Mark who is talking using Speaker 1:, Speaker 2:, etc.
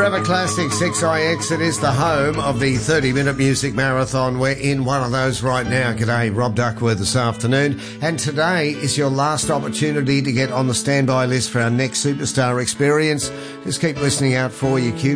Speaker 1: Forever Classic 6IX. It is the home of the 30-minute music marathon. We're in one of those right now. G'day, Rob Duckworth this afternoon. And today is your last opportunity to get on the standby list for our next superstar experience. Just keep listening out for your cue.